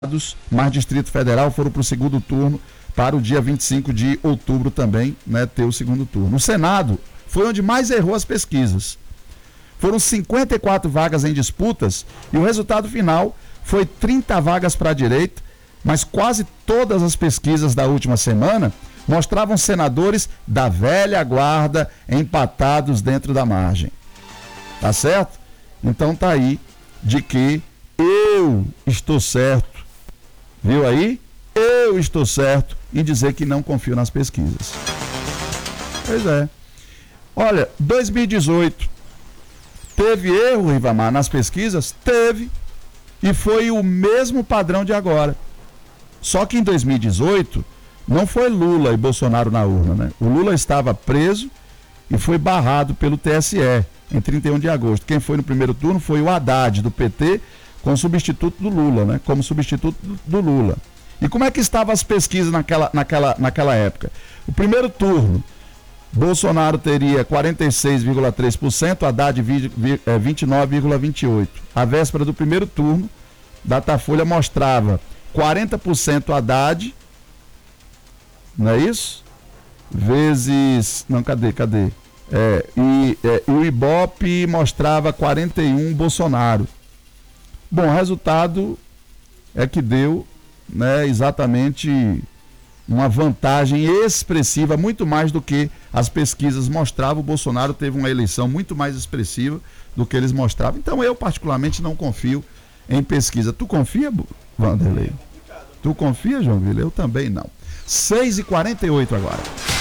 mais Distrito Federal foram para o segundo turno, para o dia 25 de outubro também, né, ter o segundo turno. O Senado foi onde mais errou as pesquisas. Foram 54 vagas em disputas e o resultado final foi 30 vagas para a direita, mas quase todas as pesquisas da última semana mostravam senadores da velha guarda empatados dentro da margem. Tá certo? Então tá aí de que eu estou certo. Viu aí? Eu estou certo em dizer que não confio nas pesquisas. Pois é. Olha, 2018 teve erro, Rivamar, nas pesquisas? Teve. E foi o mesmo padrão de agora. Só que em 2018 não foi Lula e Bolsonaro na urna, né? O Lula estava preso e foi barrado pelo TSE em 31 de agosto. Quem foi no primeiro turno foi o Haddad, do PT, com substituto do Lula, né? Como substituto do Lula. E como é que estavam as pesquisas naquela época? O primeiro turno, Bolsonaro teria 46,3%, Haddad 29,28%. A véspera do primeiro turno, Datafolha mostrava 40% Haddad, não é isso? Vezes... Não, cadê? E o Ibope mostrava 41% Bolsonaro. Bom, o resultado é que deu, né, exatamente uma vantagem expressiva, muito mais do que as pesquisas mostravam. O Bolsonaro teve uma eleição muito mais expressiva do que eles mostravam. Então eu particularmente não confio em pesquisa. Tu confia, Vanderlei? Tu confia, João Vila? Eu também não. 6h48 agora.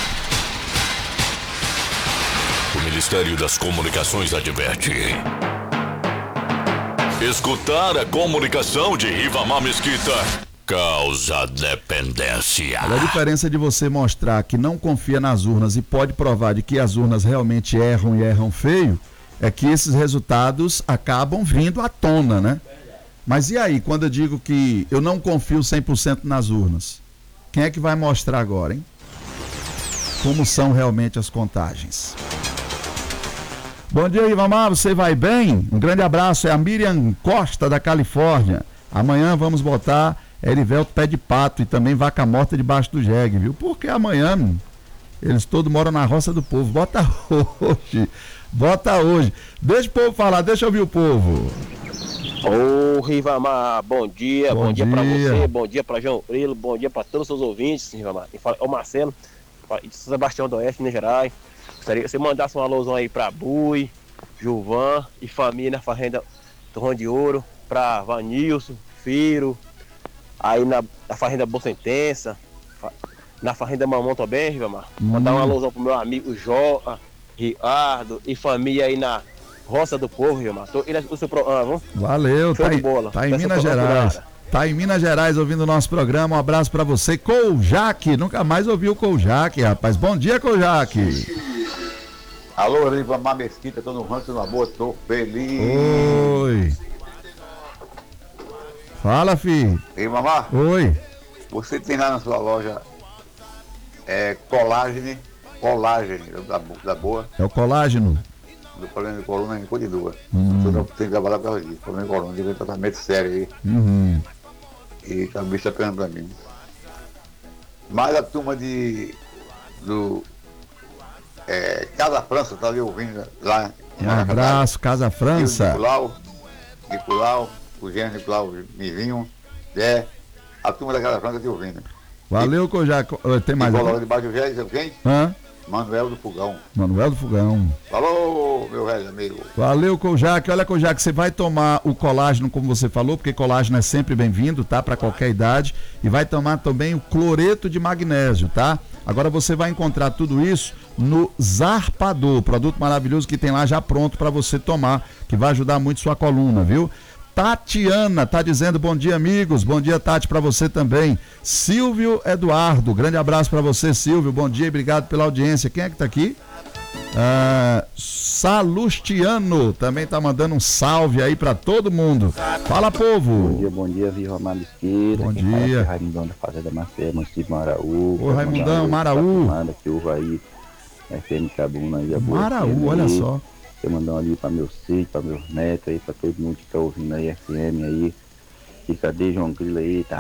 O Ministério das Comunicações adverte: escutar a comunicação de Rivamar Mesquita causa dependência. Olha a diferença de você mostrar que não confia nas urnas e pode provar de que as urnas realmente erram e erram feio, é que esses resultados acabam vindo à tona, né? Mas e aí, quando eu digo que eu não confio 100% nas urnas? Quem é que vai mostrar agora, hein? Como são realmente as contagens. Bom dia, Rivamar, você vai bem? Um grande abraço, é a Miriam Costa, da Califórnia. Amanhã vamos botar Erivelto Pé de Pato e também Vaca Morta debaixo do jegue, viu? Porque amanhã eles todos moram na roça do povo. Bota hoje. Deixa o povo falar, deixa eu ouvir o povo. Ô, Rivamar, bom dia pra você, bom dia pra João Grilo, bom dia pra todos os seus ouvintes, Rivamar. É o Marcelo, de São Sebastião do Oeste, Minas Gerais. Gostaria que você mandasse um alôzão aí pra Bui, Gilvan e família na Fazenda Torrão de Ouro, pra Vanilson, Firo, aí na Fazenda Boa Sentença, na Fazenda Mamão também, Rivamar. Mandar um alôzão pro meu amigo Jó, Ricardo e família aí na Roça do Povo, Rivamar. Valeu, tá em Minas Gerais. Tá em Minas Gerais ouvindo o nosso programa. Um abraço pra você, Kojak. Nunca mais ouviu o Kojak, rapaz. Bom dia, Kojak. Alô, Rivamar Mesquita, tô no rancho na boa, tô feliz. Oi. Fala, filho. Rivamar. Oi. Você tem lá na sua loja colágeno da boa. É o colágeno. Do problema de coluna em Codidua. Eu não tenho que trabalhar com ela disso. Problema de coluna, de tratamento sério aí. E a bicha tá pegando pra mim. Mas a turma Casa França tá ali ouvindo lá. Um abraço, Casa França. Nicolau, o Gênero Nicolau Mivinho, a turma da Casa França tá ouvindo. Valeu, Kojak. Tem mais alguém? Debaixo do velho, sabe quem? Manuel do Fogão. Falou, meu velho amigo. Valeu, Kojak. Olha, Kojak, você vai tomar o colágeno, como você falou, porque colágeno é sempre bem-vindo, tá? Para qualquer idade. E vai tomar também o cloreto de magnésio, tá? Agora você vai encontrar tudo isso no Zarpador, produto maravilhoso que tem lá já pronto para você tomar, que vai ajudar muito sua coluna, viu? Tatiana tá dizendo bom dia, amigos. Bom dia, Tati, para você também. Silvio Eduardo, grande abraço para você, Silvio. Bom dia e obrigado pela audiência. Quem é que tá aqui? Salustiano também tá mandando um salve aí para todo mundo. Fala, povo. Bom dia, Rivamar Mesquita. Bom dia. Raimundão da Fazenda Maceió, município de Maraú. Ô, Raimundão, Maraú. Manda que ouve aí, FM Cabuna aí. Maraú, olha só. Eu mandar ali para meu filho, para meus netos aí, para todo mundo que tá ouvindo aí FM aí. aqui, cadê João Grilo aí? Tá